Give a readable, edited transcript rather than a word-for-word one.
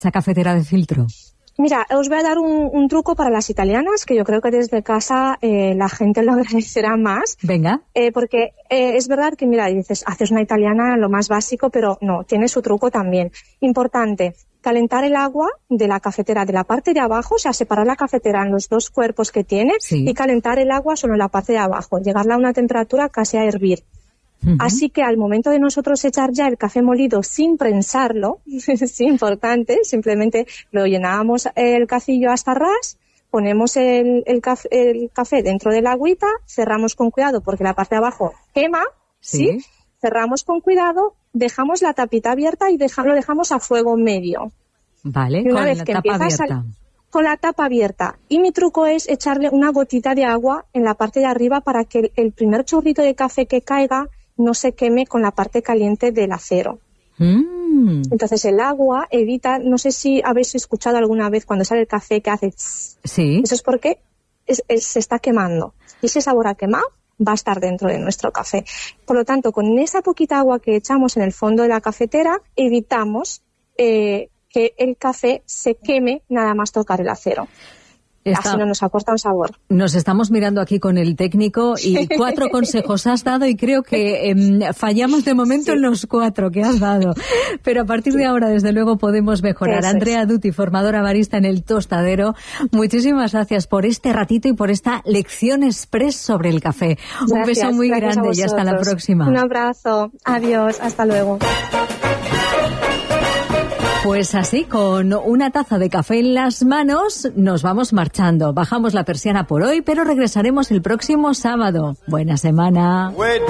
esa cafetera de filtro? Mira, os voy a dar un truco para las italianas, que yo creo que desde casa la gente lo agradecerá más. Venga. Porque es verdad que, mira, dices, haces una italiana lo más básico, pero no, tiene su truco también. Importante, calentar el agua de la cafetera de la parte de abajo, o sea, separar la cafetera en los dos cuerpos que tiene, sí, y calentar el agua solo en la parte de abajo, llegarla a una temperatura casi a hervir. Uh-huh. Así que al momento de nosotros echar ya el café molido sin prensarlo, es importante, simplemente lo llenamos el cacillo hasta ras, ponemos el café dentro de la agüita, cerramos con cuidado porque la parte de abajo quema, ¿sí? Cerramos con cuidado, dejamos la tapita abierta y lo dejamos a fuego medio. Vale, y una vez que empieza con la tapa abierta. Y mi truco es echarle una gotita de agua en la parte de arriba para que el primer chorrito de café que caiga no se queme con la parte caliente del acero. Entonces el agua evita, no sé si habéis escuchado alguna vez cuando sale el café que hace tss. Sí. Eso es porque se está quemando. Y ese sabor a quemado va a estar dentro de nuestro café. Por lo tanto, con esa poquita agua que echamos en el fondo de la cafetera, evitamos que el café se queme nada más tocar el acero. Así no nos aporta un sabor. Nos estamos mirando aquí con el técnico y 4 consejos has dado y creo que fallamos de momento en los 4 que has dado. Pero a partir de ahora, desde luego, podemos mejorar. Andrea Dutti, formadora barista en El Tostadero, muchísimas gracias por este ratito y por esta lección express sobre el café. Gracias, un beso muy grande y hasta la próxima. Un abrazo. Adiós. Hasta luego. Pues así, con una taza de café en las manos, nos vamos marchando. Bajamos la persiana por hoy, pero regresaremos el próximo sábado. Buena semana.